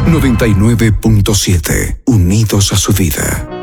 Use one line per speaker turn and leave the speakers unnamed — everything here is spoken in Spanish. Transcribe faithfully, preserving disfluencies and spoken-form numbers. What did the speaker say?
noventa y nueve punto siete. Unidos a su vida.